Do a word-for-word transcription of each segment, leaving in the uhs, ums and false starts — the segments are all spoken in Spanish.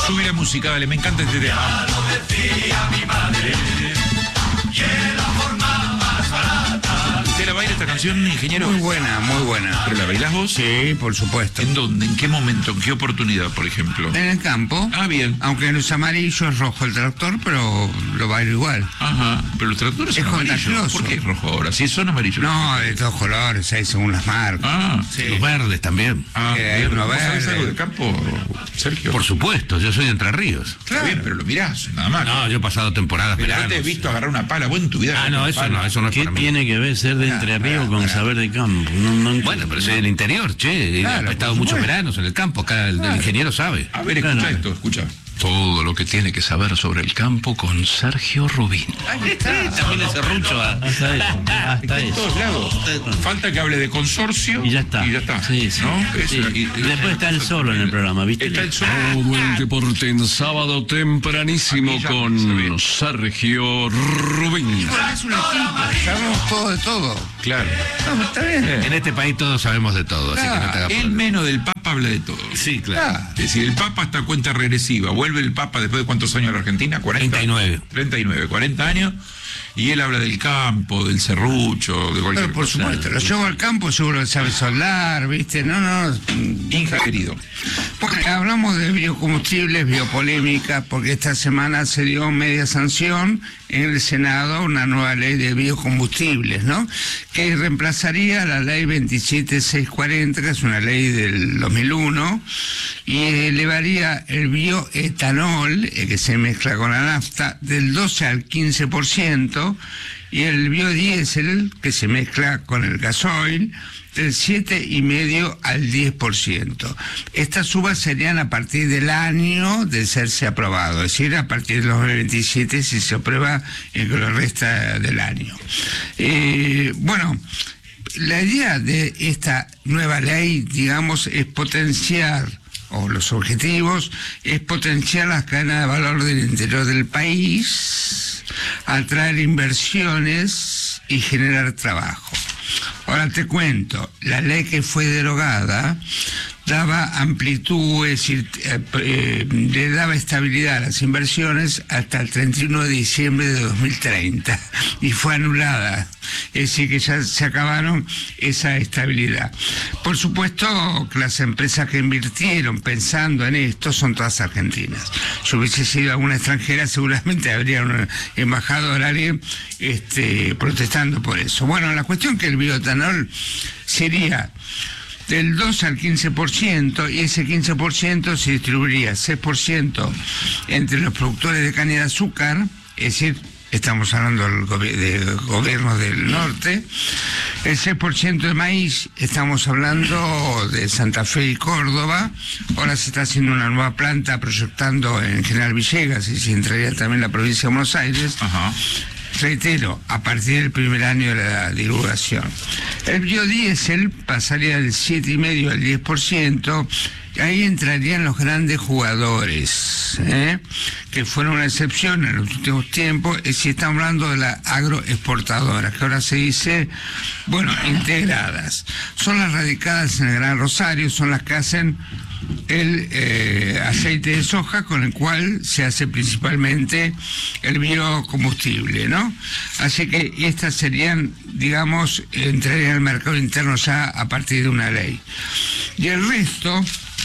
Subí la música, dale, me encanta este tema. Ya lo decía mi madre, y es la forma más barata. ¿Usted la baila esta canción, ingeniero? Muy buena, muy buena. ¿Pero la bailás vos? Sí, por supuesto. ¿En dónde? ¿En qué momento? ¿En qué oportunidad, por ejemplo? En el campo. Ah, bien. Aunque no es amarillo, es rojo el tractor, pero lo bailo igual. Ajá, pero los tractores Es son amarillos. contagioso. ¿Por qué es rojo ahora? Sí, son amarillos. No, de todos colores, ahí según las marcas. Ah, Sí. Los verdes también. ah Eh, hay bien. uno ¿Vos sabés verde. algo del campo, Sergio? Por supuesto, yo soy de Entre Ríos. Está bien, pero lo mirás, nada más. No, yo he pasado temporadas Pero no veranos. te he visto agarrar una pala, vos en tu vida. Ah, no, eso no, eso no es ¿Qué para mí. tiene que ver ser de Entre Ríos con saber de campo? No, no entiendo. Bueno, pero soy del interior, che. Claro, he estado por muchos supuesto. veranos en el campo. Acá el, el ingeniero sabe. A ver, escucha Claro. esto, escucha. Todo lo que tiene que saber sobre el campo con Sergio Rubín. También ese rucho. ah. Hasta eso, Está hasta en todos eso. lados. Falta que hable de consorcio. Y ya está. Y ya está. Sí, sí. ¿No? Eso, Sí. y- Y después está el solo en el programa, ¿viste? Está el solo. Todo el deporte en sábado tempranísimo Aquí ya con se ve. Sergio Rubín. Es un equipo, sabemos todo de todo. Claro. No, está bien. En este país todos sabemos de todo, así que no te hagas El problema. menos del Papa habla de todo. Sí, claro. Es decir, el Papa está a cuenta regresiva. Vuelve el Papa después de cuántos años a la Argentina, cuarenta. treinta y nueve. treinta y nueve, cuarenta años. Y él habla del campo, del serrucho, de cualquier Pero por cosa. supuesto, lo llevo al campo, seguro que sabe soldar, ¿viste? No, no. Inja querido. Porque hablamos de biocombustibles, biopolémica, porque esta semana se dio media sanción en el Senado una nueva ley de biocombustibles, ¿no? Que reemplazaría la ley veintisiete mil seiscientos cuarenta, que es una ley del dos mil uno, y elevaría el bioetanol, eh, que se mezcla con la nafta, del doce al quince por ciento, y el biodiesel, que se mezcla con el gasoil, del siete coma cinco al diez por ciento. Estas subas serían a partir del año de serse aprobado, es decir, a partir de dos mil veintisiete si se aprueba en lo resta del año. Eh, bueno, la idea de esta nueva ley, digamos, es potenciar, o los objetivos, es potenciar las cadenas de valor del interior del país, atraer inversiones y generar trabajo. Ahora te cuento, la ley que fue derogada daba amplitud, es decir, eh, eh, le daba estabilidad a las inversiones hasta el treinta y uno de diciembre de dos mil treinta y fue anulada. Es decir, que ya se acabaron esa estabilidad. Por supuesto que las empresas que invirtieron pensando en esto son todas argentinas. Si hubiese sido alguna extranjera, seguramente habría un embajador, alguien este, protestando por eso. Bueno, la cuestión que el bioetanol sería del dos al quince por ciento, y ese quince por ciento se distribuiría seis por ciento entre los productores de caña de azúcar, es decir, estamos hablando del gobi- de gobiernos del norte, el seis por ciento de maíz, estamos hablando de Santa Fe y Córdoba, ahora se está haciendo una nueva planta proyectando en General Villegas y se entraría también la provincia de Buenos Aires. Ajá. Reitero, a partir del primer año de la divulgación. El biodiesel pasaría del siete coma cinco al diez por ciento, y ahí entrarían los grandes jugadores, ¿eh? que fueron una excepción en los últimos tiempos, y si estamos hablando de las agroexportadoras, que ahora se dice, bueno, integradas. Son las radicadas en el Gran Rosario, son las que hacen el eh, aceite de soja, con el cual se hace principalmente el biocombustible, ¿no? Así que estas serían, digamos, entrarían al mercado interno ya a partir de una ley. Y el resto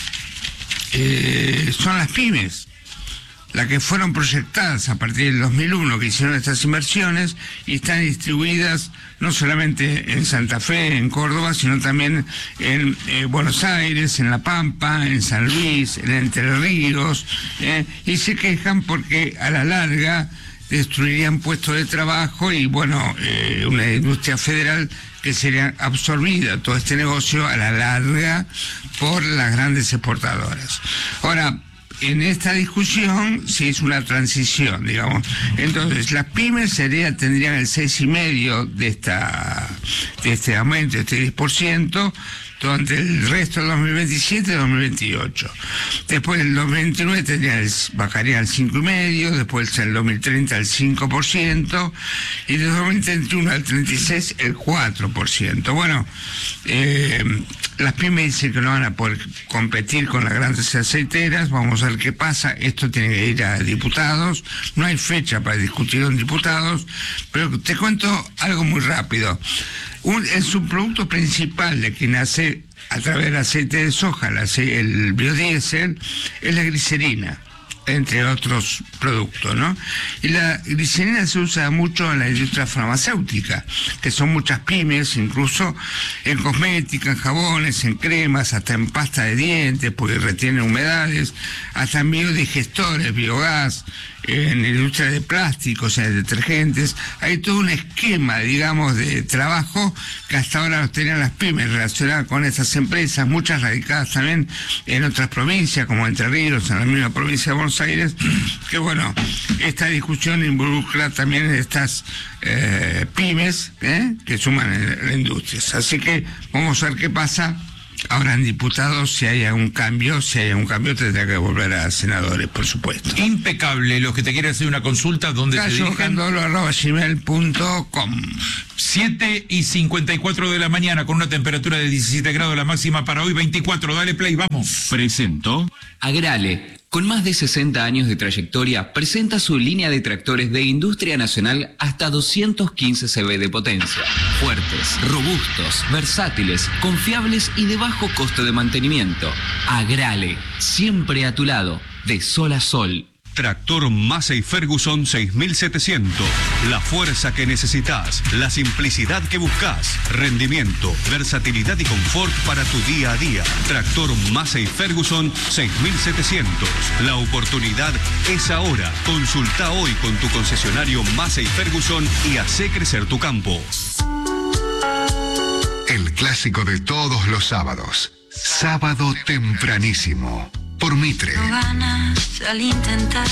eh, son las pymes, las que fueron proyectadas a partir del dos mil uno, que hicieron estas inversiones, y están distribuidas no solamente en Santa Fe, en Córdoba, sino también en eh, Buenos Aires, en La Pampa, en San Luis, en Entre Ríos, eh, y se quejan porque a la larga destruirían puestos de trabajo y, bueno, eh, una industria federal que sería absorbida, todo este negocio a la larga, por las grandes exportadoras. Ahora, en esta discusión se hizo una transición, digamos. Entonces, las pymes sería, tendrían el seis coma cinco de esta de este aumento, este diez por ciento, durante el resto del dos mil veintisiete y dos mil veintiocho. Después el dos mil veintinueve tendría el, bajaría al cinco coma cinco por ciento, después el dos mil treinta al cinco por ciento y de dos mil treinta y uno al treinta y seis el cuatro por ciento. Bueno, eh, las pymes dicen que no van a poder competir con las grandes aceiteras. Vamos a ver qué pasa. Esto tiene que ir a diputados. No hay fecha para discutir en diputados, pero te cuento algo muy rápido. Un, el subproducto principal de quien hace a través del aceite de soja, el, ace- el biodiesel, es la glicerina, entre otros productos, ¿no? Y la glicerina se usa mucho en la industria farmacéutica, que son muchas pymes, incluso en cosmética, en jabones, en cremas, hasta en pasta de dientes, porque retiene humedades, hasta en biodigestores, biogás, en la industria de plásticos, en detergentes. Hay todo un esquema, digamos, de trabajo que hasta ahora los tenían las pymes relacionadas con esas empresas, muchas radicadas también en otras provincias, como Entre Ríos, en la misma provincia de Buenos Aires, que bueno, esta discusión involucra también estas eh, pymes eh, que suman en la industria. Así que vamos a ver qué pasa. Ahora en diputados, si hay un cambio, si hay un cambio tendrá que volver a senadores, por supuesto. Impecable. Los que te quieren hacer una consulta, ¿dónde se dirigen? Candolo arroba gmail punto com. siete y cincuenta y cuatro de la mañana, con una temperatura de diecisiete grados, la máxima para hoy veinticuatro. Dale play, vamos. Presentó Agrale, con más de sesenta años de trayectoria, presenta su línea de tractores de industria nacional hasta doscientos quince caballos de potencia. Fuertes, robustos, versátiles, confiables y de bajo costo de mantenimiento. Agrale, siempre a tu lado, de sol a sol. Tractor Massey Ferguson seis mil setecientos. La fuerza que necesitas, la simplicidad que buscas, rendimiento, versatilidad y confort para tu día a día. Tractor Massey Ferguson seis mil setecientos. La oportunidad es ahora. Consulta hoy con tu concesionario Massey Ferguson y hace crecer tu campo. El clásico de todos los sábados. Sábado tempranísimo. Por Mitre. No ganas al intentar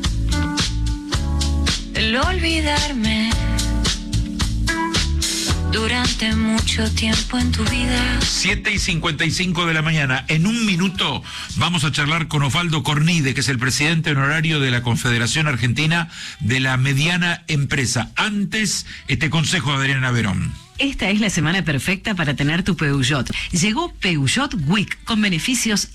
el olvidarme durante mucho tiempo en tu vida. siete y cincuenta y cinco de la mañana. En un minuto vamos a charlar con Osvaldo Cornide, que es el presidente honorario de la Confederación Argentina de la Mediana Empresa. Antes, este consejo de Adriana Verón. Esta es la semana perfecta para tener tu Peugeot. Llegó Peugeot Week con beneficios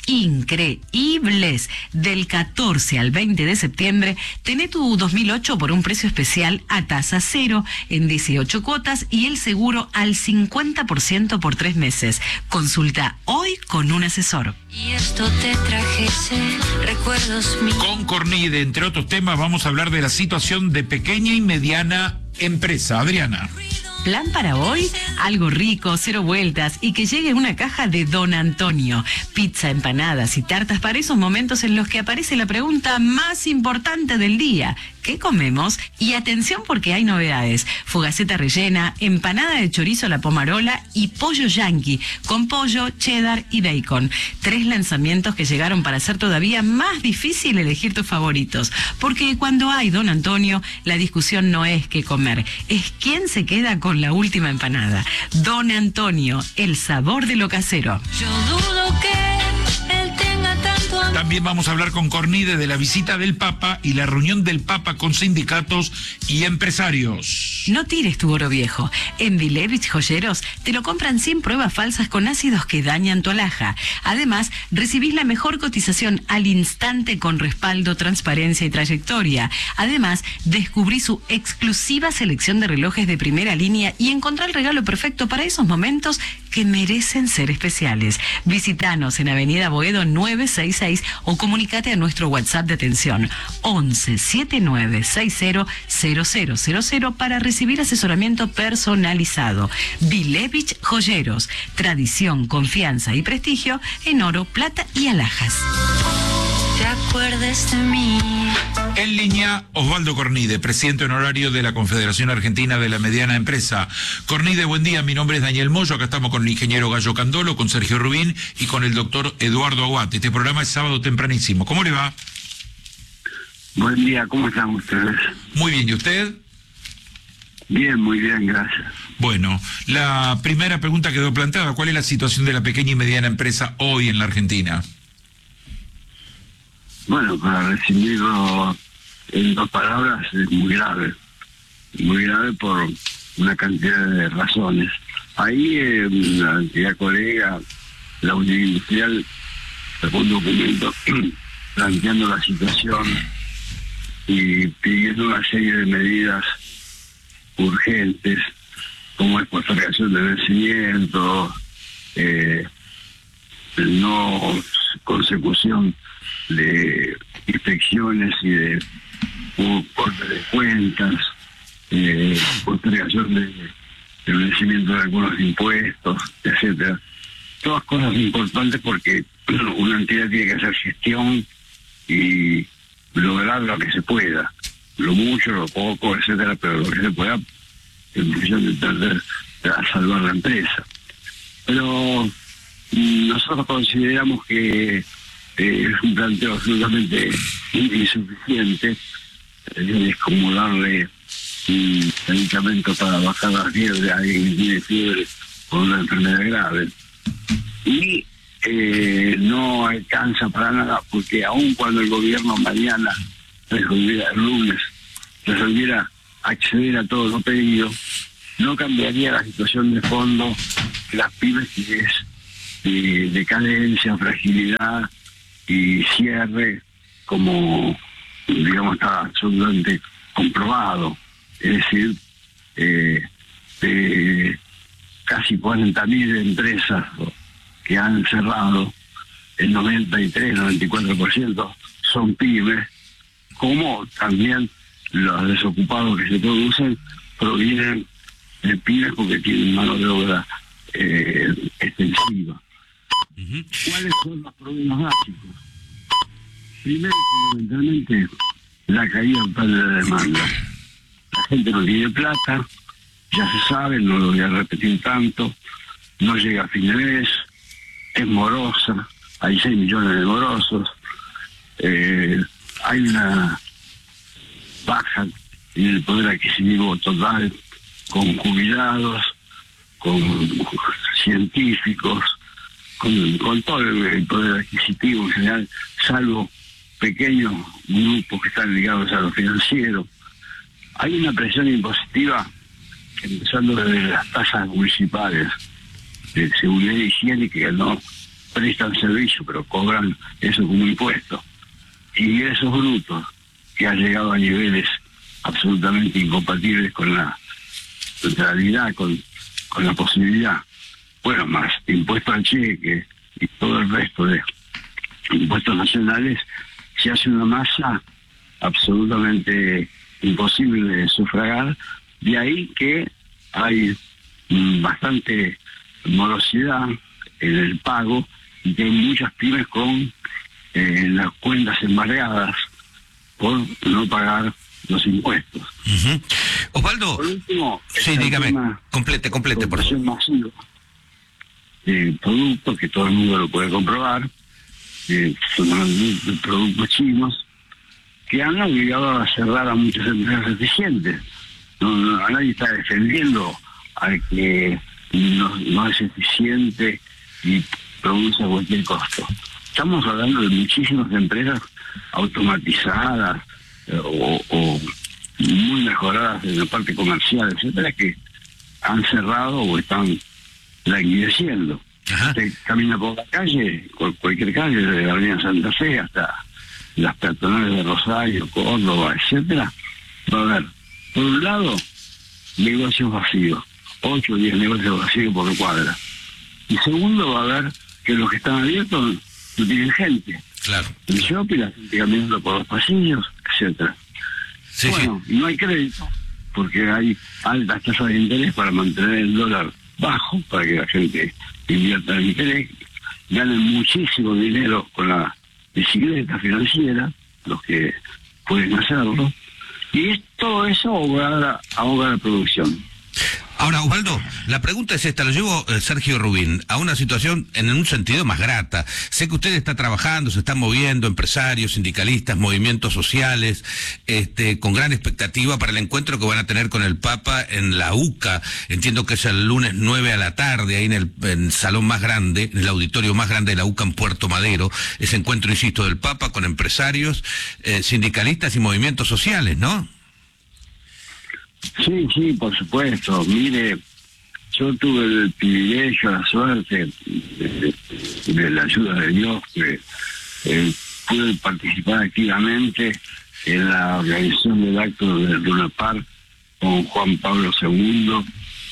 increíbles. Del catorce al veinte de septiembre, tené tu dos mil ocho por un precio especial a tasa cero en dieciocho cuotas y el seguro al cincuenta por ciento por tres meses. Consulta hoy con un asesor. Y esto te trajese recuerdos míos. Con Cornide, entre otros temas, vamos a hablar de la situación de pequeña y mediana empresa. Adriana. Plan para hoy, algo rico, cero vueltas y que llegue una caja de Don Antonio. Pizza, empanadas y tartas para esos momentos en los que aparece la pregunta más importante del día. ¿Qué comemos? Y atención porque hay novedades. Fugaceta rellena, empanada de chorizo a la pomarola y pollo yankee con pollo, cheddar y bacon. Tres lanzamientos que llegaron para hacer todavía más difícil elegir tus favoritos. Porque cuando hay Don Antonio, la discusión no es qué comer, es quién se queda con la última empanada. Don Antonio, el sabor de lo casero. Yo dudo que él tenga tanto amor. También vamos a hablar con Cornide de la visita del Papa y la reunión del Papa con sindicatos y empresarios. No tires tu oro viejo. En Vilevich Joyeros te lo compran sin pruebas falsas con ácidos que dañan tu alhaja. Además, recibís la mejor cotización al instante con respaldo, transparencia y trayectoria. Además, descubrí su exclusiva selección de relojes de primera línea y encontrá el regalo perfecto para esos momentos que merecen ser especiales. Visítanos en Avenida Boedo nueve seis seis o comunicate a nuestro WhatsApp de atención once setenta y nueve sesenta cero cero cero cero para recibir asesoramiento personalizado. Vilevich Joyeros, tradición, confianza y prestigio en oro, plata y alhajas. Te acuerdes de mí. En línea, Osvaldo Cornide, presidente honorario de la Confederación Argentina de la Mediana Empresa. Cornide, buen día, mi nombre es Daniel Moyo, acá estamos con el ingeniero Gallo Candolo, con Sergio Rubín y con el doctor Eduardo Aguate. Este programa es sábado tempranísimo. ¿Cómo le va? Buen día, ¿cómo están ustedes? Muy bien, ¿y usted? Bien, muy bien, gracias. Bueno, la primera pregunta quedó planteada. ¿Cuál es la situación de la pequeña y mediana empresa hoy en la Argentina? Bueno, para resumirlo en dos palabras, es muy grave. Muy grave por una cantidad de razones. Ahí, eh, la entidad colega, la Unión Industrial, sacó un documento planteando la situación y pidiendo una serie de medidas urgentes, como es postergación de vencimiento, eh, no consecución de inspecciones y de uh, corte de cuentas, eh, postergación de, de vencimiento de algunos impuestos, etcétera. Todas cosas importantes porque una entidad tiene que hacer gestión y lograr lo que se pueda, lo mucho, lo poco, etcétera, pero lo que se pueda en función de tratar de salvar la empresa. Pero nosotros consideramos que eh, es un planteo absolutamente insuficiente. Eh, es como darle un medicamento para bajar la fiebre a alguien que tiene fiebre con una enfermedad grave. Y eh, no alcanza para nada, porque aun cuando el gobierno mañana resolviera, el lunes, resolviera acceder a todo lo pedido, no cambiaría la situación de fondo de las pymes, que es de decadencia, fragilidad y cierre, como digamos está absolutamente comprobado. Es decir, eh, de casi cuarenta mil empresas que han cerrado, el noventa y tres, noventa y cuatro por ciento son pymes, como también los desocupados que se producen provienen de pymes porque tienen mano de obra eh, extensiva. Uh-huh. ¿Cuáles son los problemas básicos? Primero, fundamentalmente, la caída total de la demanda. La gente no tiene plata, ya se sabe, no lo voy a repetir tanto, no llega a fin de mes, es morosa, hay seis millones de morosos, eh, hay una baja en el poder adquisitivo total, con jubilados, con científicos, con, con todo el poder adquisitivo en general, salvo pequeños grupos que están ligados a lo financiero. Hay una presión impositiva, empezando desde las tasas municipales de seguridad y higiene, que no prestan servicio, pero cobran eso como impuesto. Ingresos brutos, que han llegado a niveles absolutamente incompatibles con la realidad, con, con la posibilidad. Bueno, más impuesto al cheque y todo el resto de impuestos nacionales, se hace una masa absolutamente imposible de sufragar. De ahí que hay mm, bastante morosidad en el pago y que hay muchas pymes con eh, las cuentas embargadas por no pagar los impuestos. Uh-huh. Osvaldo, por último, sí, dígame, complete, complete, por favor. Masiva de productos que todo el mundo lo puede comprobar, eh, son de productos chinos que han obligado a cerrar a muchas empresas eficientes. No, no, a nadie está defendiendo al que no, no es eficiente y produce a cualquier costo. Estamos hablando de muchísimas empresas automatizadas eh, o, o muy mejoradas en la parte comercial, etcétera, que han cerrado o están languideciendo. Usted camina por la calle, por cualquier calle, desde la avenida Santa Fe hasta las peatonales de Rosario, Córdoba, etcétera, va a haber, por un lado, negocios vacíos, ocho o diez negocios vacíos por cuadra. Y segundo, va a haber que los que están abiertos no tienen gente. Claro. El shopping, la gente caminando por los pasillos, etcétera. Sí, bueno, sí. No hay crédito, porque hay altas tasas de interés para mantener el dólar bajo, para que la gente invierta en interés, ganen muchísimo dinero con la bicicleta financiera, los que pueden hacerlo, y es, todo eso ahoga, ahoga la producción. Ahora, Osvaldo, la pregunta es esta, lo llevo eh, Sergio Rubín a una situación en un sentido más grata. Sé que usted está trabajando, se están moviendo, empresarios, sindicalistas, movimientos sociales, este, con gran expectativa para el encuentro que van a tener con el Papa en la U C A. Entiendo que es el lunes nueve a la tarde, ahí en el, en el salón más grande, en el auditorio más grande de la U C A en Puerto Madero. Ese encuentro, insisto, del Papa con empresarios, eh, sindicalistas y movimientos sociales, ¿no? Sí, sí, por supuesto. Mire, yo tuve el privilegio, la suerte de, de la ayuda de Dios, que eh, pude participar activamente en la organización del acto de Luna Park con Juan Pablo segundo.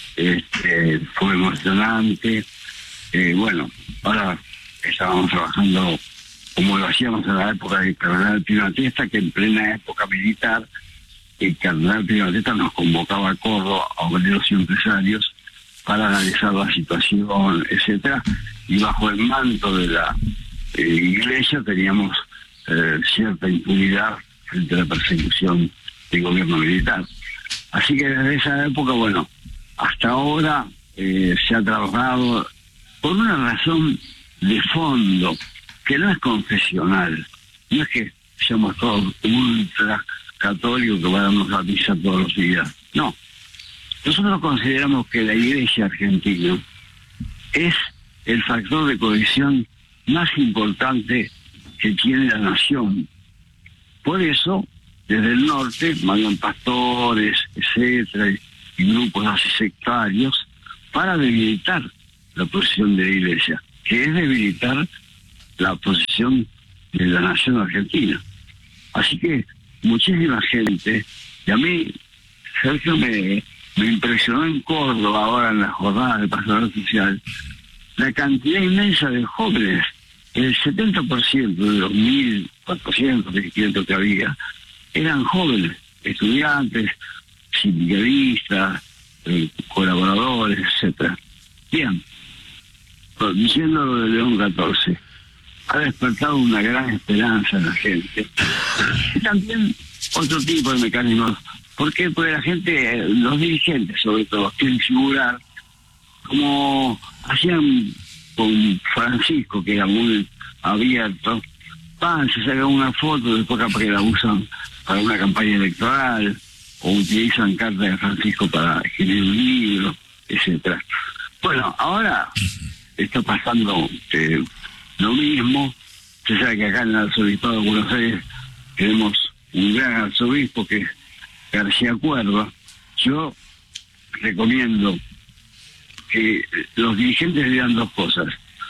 Este, fue emocionante. Eh, bueno, ahora estábamos trabajando como lo hacíamos en la época del cardenal Pío Batista, que en plena época militar el cardenal Pío Batista nos convocaba a Córdoba, a obreros y empresarios, para analizar la situación, etcétera, y bajo el manto de la eh, iglesia teníamos eh, cierta impunidad frente a la persecución del gobierno militar. Así que desde esa época, bueno, hasta ahora eh, se ha trabajado por una razón de fondo, que no es confesional, no es que seamos todos ultra católicos que vamos a misa todos los días, no. Nosotros consideramos que la Iglesia argentina es el factor de cohesión más importante que tiene la nación. Por eso, desde el norte, mandan pastores, etcétera, y grupos así sectarios, para debilitar la posición de la Iglesia, que es debilitar la posición de la nación argentina. Así que muchísima gente, y a mí, Sergio, me, me impresionó en Córdoba, ahora en la jornada de pastoral social, la cantidad inmensa de jóvenes. El setenta por ciento de los mil cuatrocientos, quinientos que había, eran jóvenes, estudiantes, sindicalistas, eh, colaboradores, etcétera. Bien, diciendo lo de León catorce, ha despertado una gran esperanza en la gente. Y también otro tipo de mecanismos. ¿Por qué? Porque la gente, los dirigentes sobre todo, quieren figurar como hacían con Francisco, que era muy abierto. Van, se sacan una foto, después capaz que la usan para una campaña electoral, o utilizan cartas de Francisco para escribir un libro, etcétera. Bueno, ahora está pasando eh, lo mismo. Se sabe que acá en el Arzobispado de Buenos Aires tenemos un gran arzobispo que es García Cuerva. Yo recomiendo que los dirigentes lean dos cosas: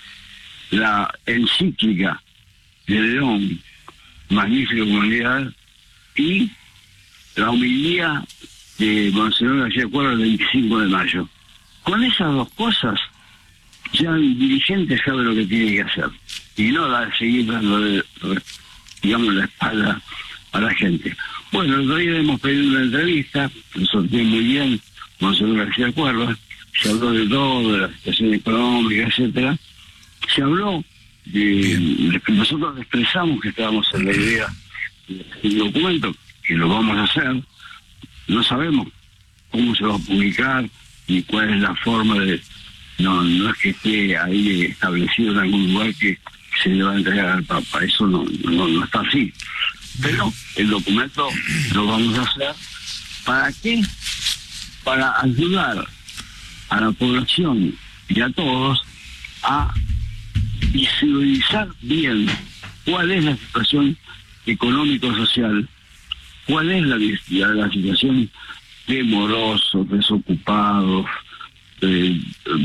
la encíclica de León, Magnífica Comunidad, y la homilía de Monseñor García Cuerva el veinticinco de mayo. Con esas dos cosas ya el dirigente sabe lo que tiene que hacer y no da seguir dando, de, digamos, la espalda a la gente. Bueno, el otro día hemos pedido una entrevista, lo sorteé muy bien, Monseñor García Cuerva, se habló de todo, de la situación económica, etcétera. Se habló de, de que nosotros expresamos que estábamos en la idea del documento, que lo vamos a hacer. No sabemos cómo se va a publicar ni cuál es la forma de... No, no es que esté ahí establecido en algún lugar que se le va a entregar al Papa, eso no, no, no está así. Pero el documento lo vamos a hacer. ¿Para qué? Para ayudar a la población y a todos a visualizar bien cuál es la situación económico-social, cuál es la, la, la situación de morosos, desocupados, eh,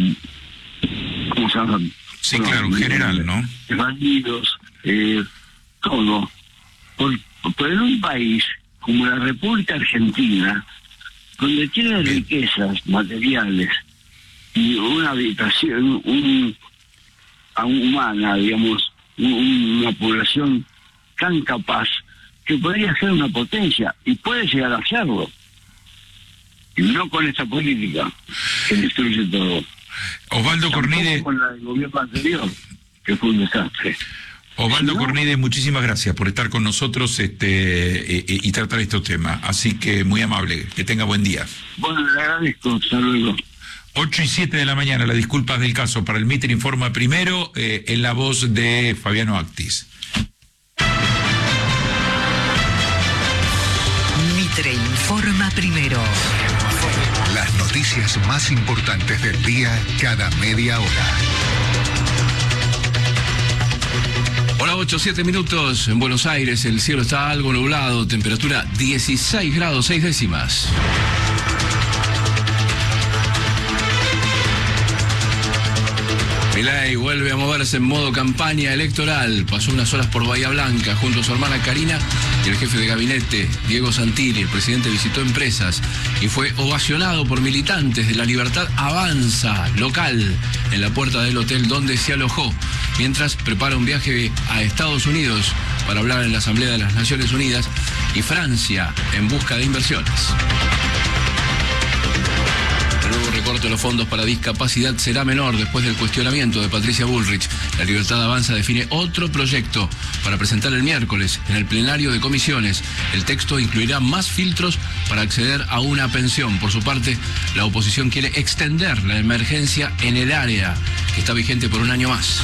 ¿cómo se llama? Sí, bueno, claro, en general, ¿no? Bandidos, eh, todo. Por, por en un país como la República Argentina, donde tiene riquezas materiales y una habitación un, humana, digamos, un, una población tan capaz que podría ser una potencia y puede llegar a serlo, y no con esta política que destruye todo. Osvaldo Cornide, con la del gobierno anterior, que fue un desastre. Osvaldo ¿Sí, no? Cornide, muchísimas gracias por estar con nosotros este y, y tratar estos temas. Así que muy amable, que tenga buen día. Bueno, le agradezco, hasta luego. ocho y siete de la mañana, las disculpas del caso para el Mitre Informa Primero, eh, en la voz de Fabiano Actis. Mitre Informa Primero. Las noticias más importantes del día cada media hora. Hola, ocho, siete minutos. En Buenos Aires el cielo está algo nublado, temperatura dieciséis grados seis décimas. Milei vuelve a moverse en modo campaña electoral. Pasó unas horas por Bahía Blanca junto a su hermana Karina y el jefe de gabinete, Diego Santilli. El presidente visitó empresas y fue ovacionado por militantes de La Libertad Avanza local en la puerta del hotel donde se alojó, mientras prepara un viaje a Estados Unidos para hablar en la Asamblea de las Naciones Unidas y Francia en busca de inversiones. El nuevo recorte de los fondos para discapacidad será menor después del cuestionamiento de Patricia Bullrich. La Libertad Avanza define otro proyecto para presentar el miércoles en el plenario de comisiones. El texto incluirá más filtros para acceder a una pensión. Por su parte, la oposición quiere extender la emergencia en el área, que está vigente por un año más.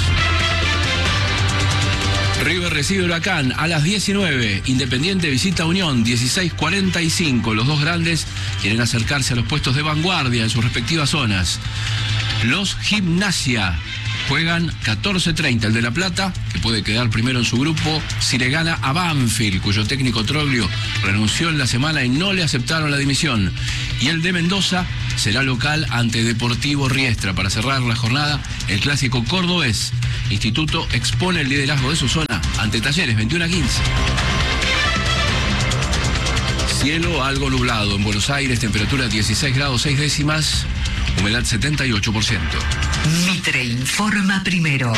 River recibe Huracán a las diecinueve. Independiente visita Unión, dieciséis cuarenta y cinco. Los dos grandes quieren acercarse a los puestos de vanguardia en sus respectivas zonas. Los Gimnasia juegan catorce treinta. El de La Plata, que puede quedar primero en su grupo, si le gana a Banfield, cuyo técnico Troglio renunció en la semana y no le aceptaron la dimisión. Y el de Mendoza será local ante Deportivo Riestra. Para cerrar la jornada, el clásico cordobés. Instituto expone el liderazgo de su zona ante Talleres, veintiuno a quince. Cielo algo nublado en Buenos Aires, temperatura dieciséis grados seis décimas, humedad setenta y ocho por ciento. Mitre Informa Primero.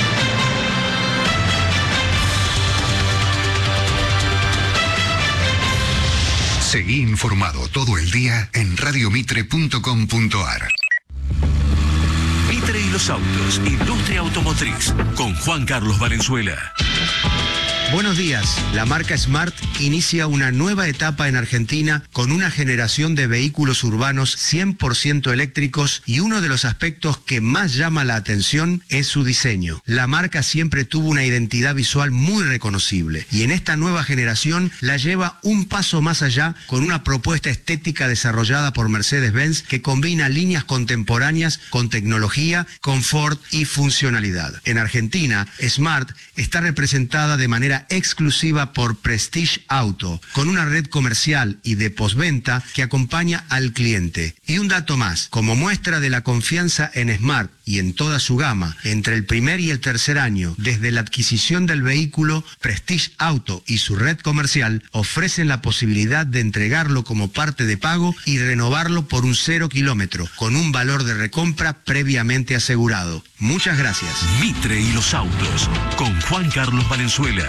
Seguí informado todo el día en radiomitre punto com punto ar. Mitre y los autos, industria automotriz, con Juan Carlos Valenzuela. Buenos días. La marca Smart inicia una nueva etapa en Argentina con una generación de vehículos urbanos cien por ciento eléctricos y uno de los aspectos que más llama la atención es su diseño. La marca siempre tuvo una identidad visual muy reconocible y en esta nueva generación la lleva un paso más allá con una propuesta estética desarrollada por Mercedes-Benz que combina líneas contemporáneas con tecnología, confort y funcionalidad. En Argentina, Smart está representada de manera exclusiva por Prestige Auto, con una red comercial y de postventa que acompaña al cliente. Y un dato más, como muestra de la confianza en Smart y en toda su gama, entre el primer y el tercer año, desde la adquisición del vehículo, Prestige Auto y su red comercial ofrecen la posibilidad de entregarlo como parte de pago y renovarlo por un cero kilómetro, con un valor de recompra previamente asegurado. Muchas gracias. Mitre y los autos, con Juan Carlos Valenzuela.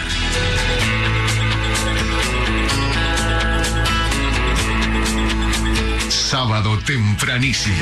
Sábado tempranísimo.